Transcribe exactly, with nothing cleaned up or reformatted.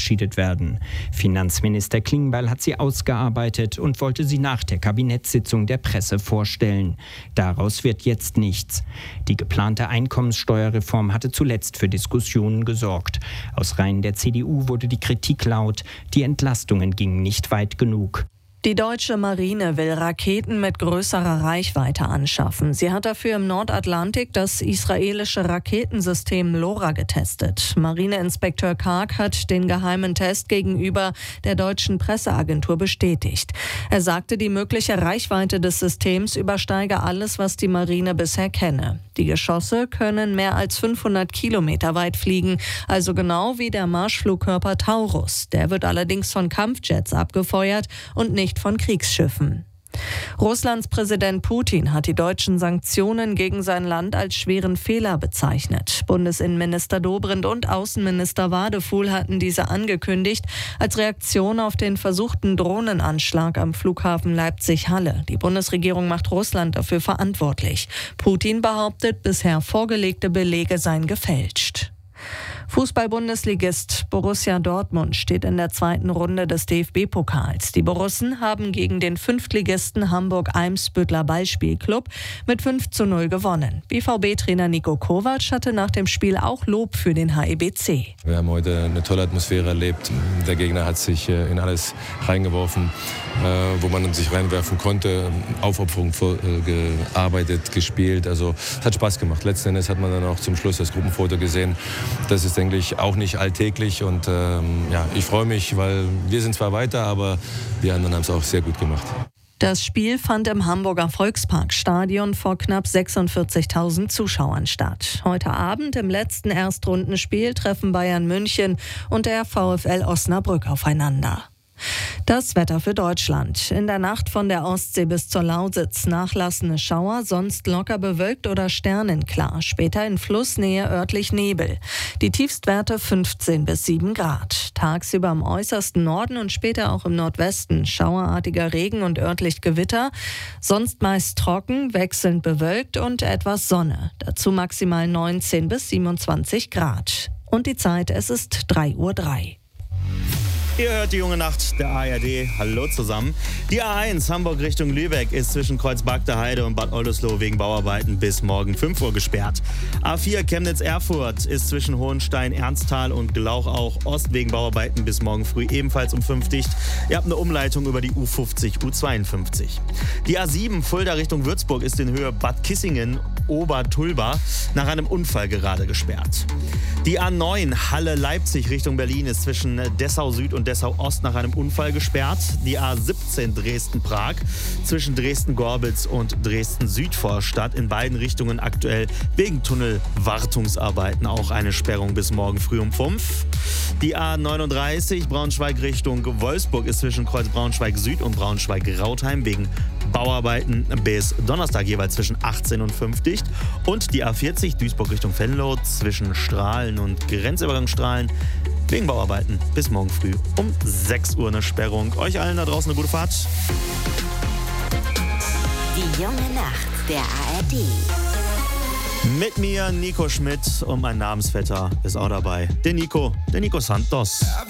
verabschiedet werden. Finanzminister Klingbeil hat sie ausgearbeitet und wollte sie nach der Kabinettssitzung der Presse vorstellen. Daraus wird jetzt nichts. Die geplante Einkommenssteuerreform hatte zuletzt für Diskussionen gesorgt. Aus Reihen der C D U wurde die Kritik laut, die Entlastungen gingen nicht weit genug. Die deutsche Marine will Raketen mit größerer Reichweite anschaffen. Sie hat dafür im Nordatlantik das israelische Raketensystem LoRa getestet. Marineinspekteur Karg hat den geheimen Test gegenüber der deutschen Presseagentur bestätigt. Er sagte, die mögliche Reichweite des Systems übersteige alles, was die Marine bisher kenne. Die Geschosse können mehr als fünfhundert Kilometer weit fliegen, also genau wie der Marschflugkörper Taurus. Der wird allerdings von Kampfjets abgefeuert und nicht von Kriegsschiffen. Russlands Präsident Putin hat die deutschen Sanktionen gegen sein Land als schweren Fehler bezeichnet. Bundesinnenminister Dobrindt und Außenminister Wadefuhl hatten diese angekündigt als Reaktion auf den versuchten Drohnenanschlag am Flughafen Leipzig-Halle. Die Bundesregierung macht Russland dafür verantwortlich. Putin behauptet, bisher vorgelegte Belege seien gefälscht. Fußball-Bundesligist Borussia Dortmund steht in der zweiten Runde des D F B-Pokals. Die Borussen haben gegen den Fünftligisten Hamburg-Eimsbüttler Ballspielclub mit fünf zu null gewonnen. B V B-Trainer Niko Kovac hatte nach dem Spiel auch Lob für den H I B C. Wir haben heute eine tolle Atmosphäre erlebt. Der Gegner hat sich in alles reingeworfen, wo man sich reinwerfen konnte. Aufopferung gearbeitet, gespielt. Also es hat Spaß gemacht. Letzten Endes hat man dann auch zum Schluss das Gruppenfoto gesehen. Das ist, denke ich, auch nicht alltäglich. Und ähm, ja, ich freue mich, weil wir sind zwar weiter, aber die anderen haben es auch sehr gut gemacht. Das Spiel fand im Hamburger Volksparkstadion vor knapp sechsundvierzigtausend Zuschauern statt. Heute Abend im letzten Erstrundenspiel treffen Bayern München und der VfL Osnabrück aufeinander. Das Wetter für Deutschland. In der Nacht von der Ostsee bis zur Lausitz nachlassende Schauer, sonst locker bewölkt oder sternenklar. Später in Flussnähe örtlich Nebel. Die Tiefstwerte fünfzehn bis sieben Grad. Tagsüber im äußersten Norden und später auch im Nordwesten schauerartiger Regen und örtlich Gewitter. Sonst meist trocken, wechselnd bewölkt und etwas Sonne. Dazu maximal neunzehn bis siebenundzwanzig Grad. Und die Zeit, es ist drei Uhr drei. Ihr hört die junge Nacht der A R D. Hallo zusammen. Die A eins Hamburg Richtung Lübeck ist zwischen Kreuzberg der Heide und Bad Oldesloe wegen Bauarbeiten bis morgen fünf Uhr gesperrt. A vier Chemnitz-Erfurt ist zwischen Hohenstein-Ernsthal und Glauchau Ost wegen Bauarbeiten bis morgen früh ebenfalls um fünf dicht. Ihr habt eine Umleitung über die U fünfzig, U zweiundfünfzig. Die A sieben Fulda Richtung Würzburg ist in Höhe Bad Kissingen Obertulba nach einem Unfall gerade gesperrt. Die A neun Halle-Leipzig Richtung Berlin ist zwischen Dessau Süd und Dessau Ost nach einem Unfall gesperrt. Die A siebzehn Dresden-Prag zwischen Dresden-Gorbitz und Dresden-Südvorstadt in beiden Richtungen aktuell wegen Tunnelwartungsarbeiten auch eine Sperrung bis morgen früh um fünf. Die A neununddreißig Braunschweig Richtung Wolfsburg ist zwischen Kreuz Braunschweig Süd und Braunschweig-Rautheim wegen Bauarbeiten bis Donnerstag jeweils zwischen achtzehn und fünf dicht. Und die A vierzig Duisburg Richtung Venlo zwischen Strahlen und Grenzübergang Strahlen wegen Bauarbeiten bis morgen früh um sechs Uhr eine Sperrung. Euch allen da draußen eine gute Fahrt. Die junge Nacht der A R D. Mit mir Nico Schmidt und mein Namensvetter ist auch dabei. Der Nico, der Nico Santos.